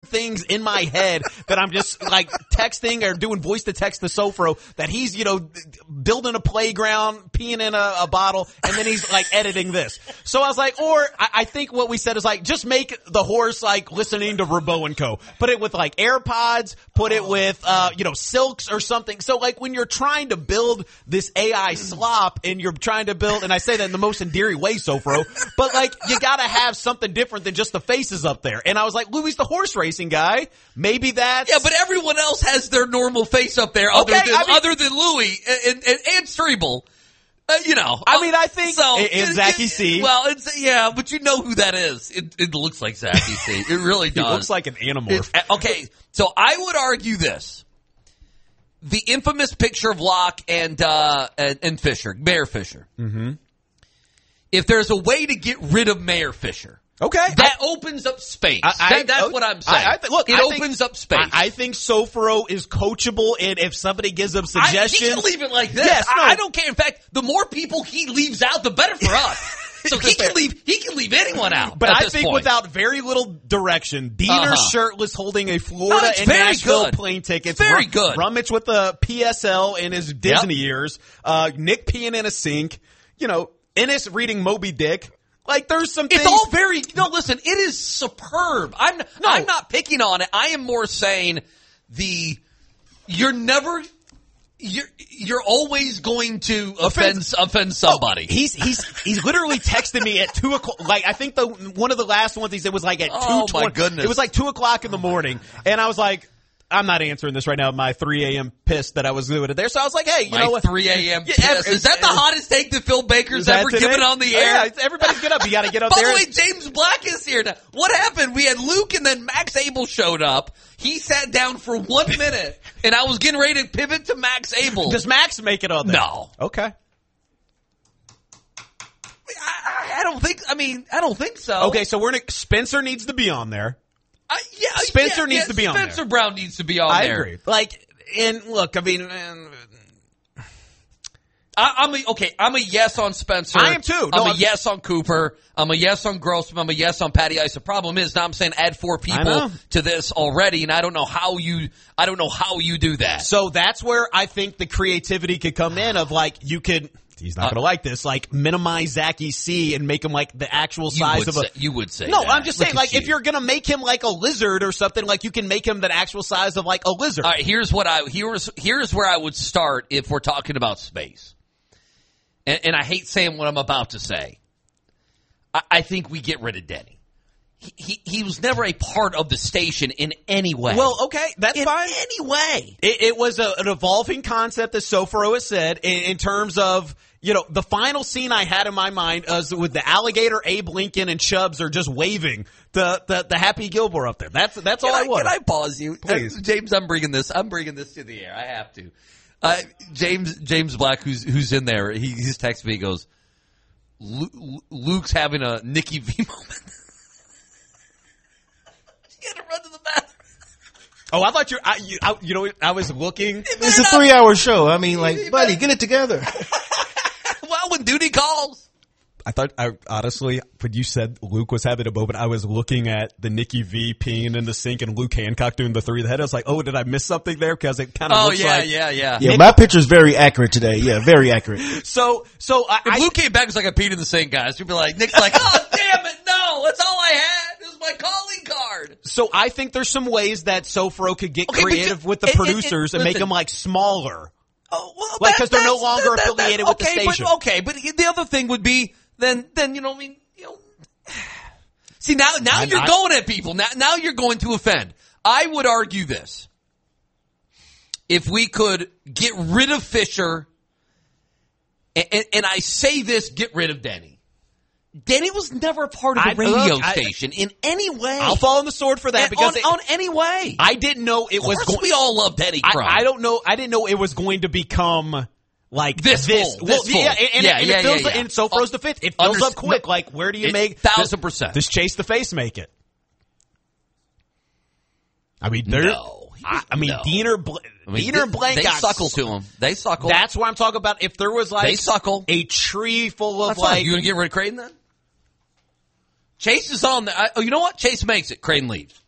things in my head that I'm just like texting or doing voice to text to Sofro that he's, building a playground, peeing in a bottle, and then he's like editing this. So I was like, or I think what we said is like, just make the horse like listening to Rabo and Co. Put it with like AirPods, put it with, Silks or something. So like when you're trying to build this AI slop and you're trying to build, and I say that in the most endearing way, Sofro, but like you gotta have something different than just the faces up there. And I was like, Louis the horse racing guy, maybe that's... Yeah, but everyone else has their normal face up there other than Louis and Strebel. I think so. It's Zachy C. Well, but you know who that is. It looks like Zachy C. It really does. He looks like an Animorph. Okay, so I would argue this. The infamous picture of Locke and Fisher, Mayor Fisher. Mm-hmm. If there's a way to get rid of Mayor Fisher, okay, that opens up space. That's what I'm saying. It opens up space. I think Sofro is coachable, and if somebody gives him suggestions, he can leave it like this. Yes, I don't care. In fact, the more people he leaves out, the better for us. So he can leave anyone out. But I think point. without very little direction, Diener shirtless holding a Florida and Nashville plane tickets. Very good. Rummage with the PSL in his Disney years. Nick peeing in a sink. Ennis reading Moby Dick. Like there's some things. It's all very. No, listen. It is superb. I'm not picking on it. I am more saying You're always going to offend somebody. He's literally texted me at 2:00. Like I think one of the last ones he said was like at 2:20. Oh my goodness! It was like 2:00 in the morning, and I was like, I'm not answering this right now. My 3 a.m. piss that I was doing it there. So I was like, hey, you know what? 3 a.m. piss. Is that the hottest take that Phil Baker's ever given on the air? Yeah, everybody's get up. You got to get up By there. the way, James Black is here now. What happened? We had Luke and then Max Abel showed up. He sat down for 1 minute, and I was getting ready to pivot to Max Abel. Does Max make it on there? No. Okay. I don't think. I don't think so. Okay, so Spencer needs to be on there. Spencer needs to be on there. Spencer Brown needs to be on there. I agree. And look, I'm a yes on Spencer. I am too. I'm a yes on Cooper. I'm a yes on Grossman. I'm a yes on Patty Ice. The problem is now I'm saying add 4 people to this already, and I don't know how you do that. So that's where I think the creativity could come in of you could. He's not going to like this. Minimize Zachy C and make him the actual size of a. You would say. No, that. I'm just saying. If you're going to make him like a lizard or something, you can make him the actual size of a lizard. All right. Here's where I would start if we're talking about space. And I hate saying what I'm about to say. I think we get rid of Denny. He was never a part of the station in any way. Well, okay, that's fine. In any way. It was an evolving concept, as Sofro has said, in terms of, the final scene I had in my mind was with the alligator, Abe Lincoln, and Chubbs are just waving the Happy Gilmore up there. That's all I want. Can I pause you? Please. James, I'm bringing this to the air. I have to. James Black, who's in there, he's texted me, he goes, Luke's having a Nikki V moment. He had to run to the bathroom. Oh, I thought I was looking. It's a 3-hour show. Buddy, get it together. Well, when duty calls. I honestly, when you said Luke was having a moment, I was looking at the Nikki V peeing in the sink and Luke Hancock doing the 3 of the head. I was like, oh, did I miss something there? Because it kind of looks like. Yeah, my picture's very accurate today. Yeah, very accurate. So if Luke came back, it was like I peed in the sink, guys. You'd be like, Nick's like, oh, damn it, no, that's all I had. This is my calling card. So I think there's some ways that Sofro could get creative with the producers and make them smaller. Oh, well, because they're no longer affiliated with the station. But the other thing would be then see now you're going at people. Now you're going to offend. I would argue this. If we could get rid of Fisher, and I say this, get rid of Denny. Denny was never a part of the radio station in any way. I'll fall on the sword for that because on any way. I didn't know it was. We all love Denny Crumb. I don't know. I didn't know it was going to become this. Full. It fills. And Sofro's the fifth. It fills up quick. Where do you make 1,000%? Does Chase the Face make it? No. Diener Blank. They suckle to him. They suckle. That's what I'm talking about. If there was they suckle a tree full of you gonna get rid of Creighton then? Chase is on there. You know what? Chase makes it. Creighton leaves.